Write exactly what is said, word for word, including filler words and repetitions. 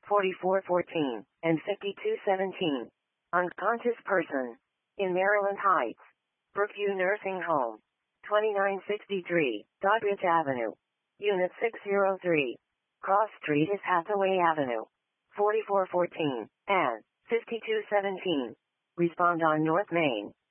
forty-four fourteen, and fifty-two seventeen. Unconscious person. In Maryland Heights. Brookview Nursing Home. twenty-nine sixty-three, Doddridge Avenue. Unit six oh three. Cross Street is Hathaway Avenue. forty-four fourteen, and fifty-two seventeen. Respond on North Main.